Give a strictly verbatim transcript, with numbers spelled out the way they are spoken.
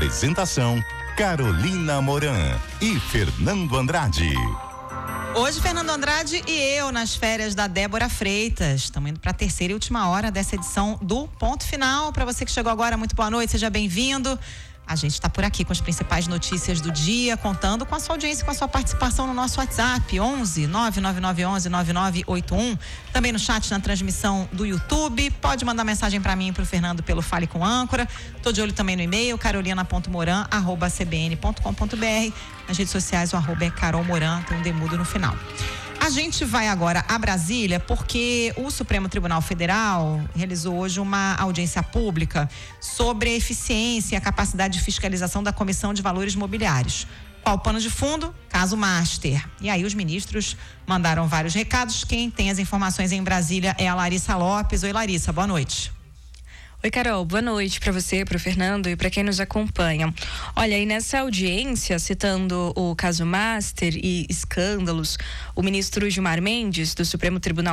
Apresentação: Carolina Moran e Fernando Andrade. Hoje, Fernando Andrade e eu nas férias da Débora Freitas. Estamos indo para a terceira e última hora dessa edição do Ponto Final. Para você que chegou agora, muito boa noite, seja bem-vindo. A gente está por aqui com as principais notícias do dia, contando com a sua audiência, com a sua participação no nosso WhatsApp, onze nove nove nove onze nove nove oito um. Também no chat, na transmissão do YouTube. Pode mandar mensagem para mim e para o Fernando pelo Fale com Âncora. Tô de olho também no e-mail, carolina ponto moran arroba c b n ponto com ponto b r. Nas redes sociais, o arroba é Carol Moran, tem um demudo no final. A gente vai agora a Brasília porque o Supremo Tribunal Federal realizou hoje uma audiência pública sobre a eficiência e a capacidade de fiscalização da Comissão de Valores Mobiliários. Qual o pano de fundo? Caso Master. E aí os ministros mandaram vários recados. Quem tem as informações em Brasília é a Larissa Lopes. Oi, Larissa, boa noite. Oi, Carol, boa noite para você, para o Fernando e para quem nos acompanha. Olha, e nessa audiência, citando o caso Master e escândalos, o ministro Gilmar Mendes, do Supremo Tribunal